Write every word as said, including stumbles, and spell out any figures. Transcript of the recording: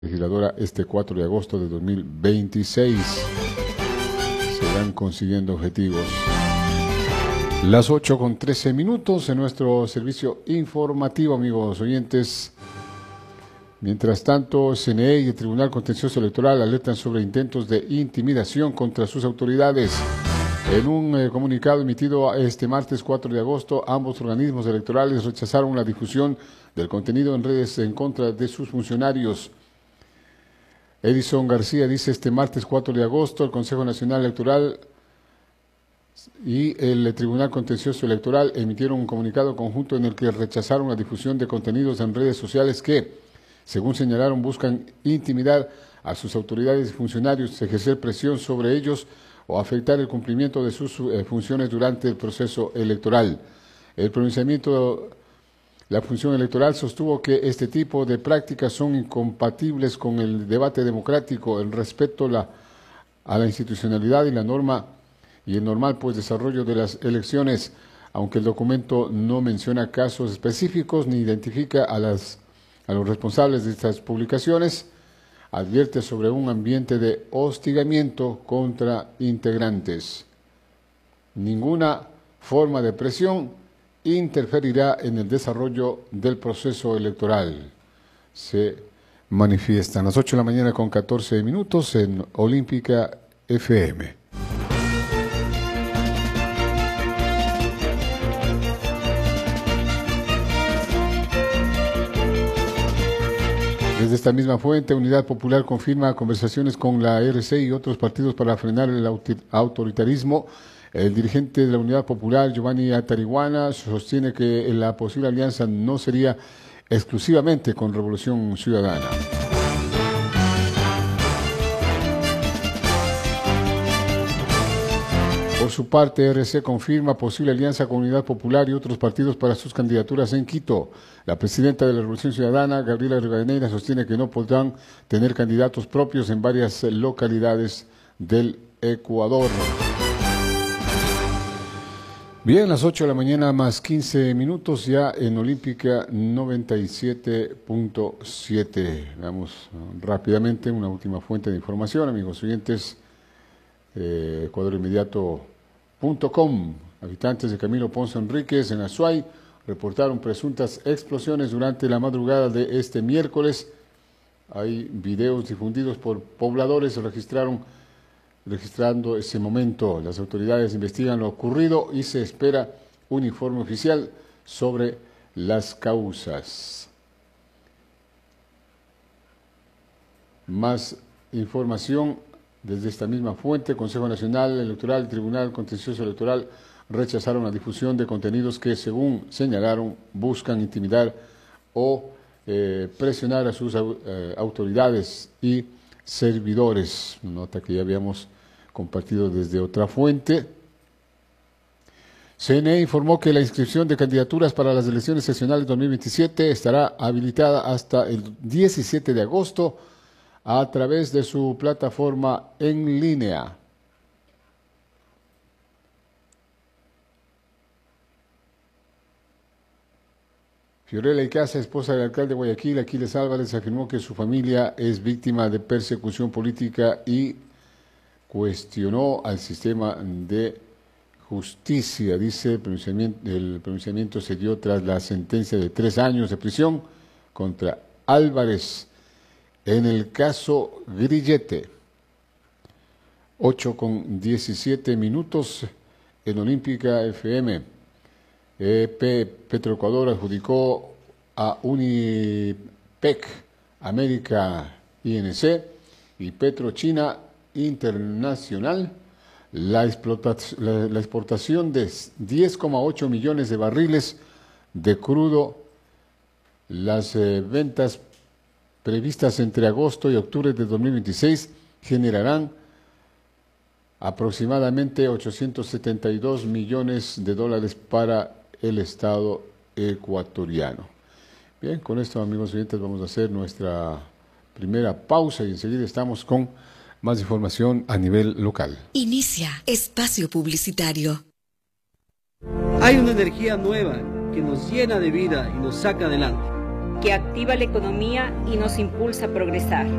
legisladora este cuatro de agosto de dos mil veintiséis. Se van consiguiendo objetivos. Las ocho con trece minutos en nuestro servicio informativo, amigos oyentes. Mientras tanto, C N E y el Tribunal Contencioso Electoral alertan sobre intentos de intimidación contra sus autoridades. En un eh, comunicado emitido este martes cuatro de agosto, ambos organismos electorales rechazaron la difusión del contenido en redes en contra de sus funcionarios. Edison García dice este martes cuatro de agosto, el Consejo Nacional Electoral y el Tribunal Contencioso Electoral emitieron un comunicado conjunto en el que rechazaron la difusión de contenidos en redes sociales que, según señalaron, buscan intimidar a sus autoridades y funcionarios, ejercer presión sobre ellos o afectar el cumplimiento de sus eh, funciones durante el proceso electoral. El pronunciamiento, la función electoral sostuvo que este tipo de prácticas son incompatibles con el debate democrático, el respeto la, a la institucionalidad y la norma y el normal pues desarrollo de las elecciones, aunque el documento no menciona casos específicos ni identifica a las a los responsables de estas publicaciones, advierte sobre un ambiente de hostigamiento contra integrantes. Ninguna forma de presión interferirá en el desarrollo del proceso electoral. Se manifiestan a las ocho de la mañana con catorce minutos en Olímpica F M. Desde esta misma fuente, Unidad Popular confirma conversaciones con la R C y otros partidos para frenar el autoritarismo. El dirigente de la Unidad Popular, Giovanni Atarihuana, sostiene que la posible alianza no sería exclusivamente con Revolución Ciudadana. Por su parte, R C confirma posible alianza con Unidad Popular y otros partidos para sus candidaturas en Quito. La presidenta de la Revolución Ciudadana, Gabriela Rivadeneira, sostiene que no podrán tener candidatos propios en varias localidades del Ecuador. Bien, las ocho de la mañana más quince minutos ya en Olímpica noventa y siete punto siete. Veamos rápidamente una última fuente de información, amigos oyentes. Eh, Ecuador Inmediato punto com. Habitantes de Camilo Ponce Enríquez en Azuay reportaron presuntas explosiones durante la madrugada de este miércoles. Hay videos difundidos por pobladores que registraron registrando ese momento. Las autoridades investigan lo ocurrido y se espera un informe oficial sobre las causas. Más información desde esta misma fuente. Consejo Nacional Electoral y Tribunal Contencioso Electoral rechazaron la difusión de contenidos que, según señalaron, buscan intimidar o eh, presionar a sus eh, autoridades y servidores. Nota que ya habíamos compartido desde otra fuente. C N E informó que la inscripción de candidaturas para las elecciones seccionales dos mil veintisiete estará habilitada hasta el diecisiete de agosto a través de su plataforma en línea. Fiorella Icaza, esposa del alcalde de Guayaquil, Aquiles Álvarez, afirmó que su familia es víctima de persecución política y cuestionó al sistema de justicia. Dice, el pronunciamiento, el pronunciamiento se dio tras la sentencia de tres años de prisión contra Álvarez en el caso Grillete. ocho con diecisiete minutos en Olímpica F M. E P Petroecuador adjudicó a Unipec América I N C y Petrochina Internacional la, la, la exportación de diez coma ocho millones de barriles de crudo. Las eh, ventas previstas entre agosto y octubre de dos mil veintiséis generarán aproximadamente ochocientos setenta y dos millones de dólares para el Estado ecuatoriano. Bien, con esto, amigos oyentes, vamos a hacer nuestra primera pausa y enseguida estamos con más información a nivel local. Inicia espacio publicitario. Hay una energía nueva que nos llena de vida y nos saca adelante. que activa la economía y nos impulsa a progresar.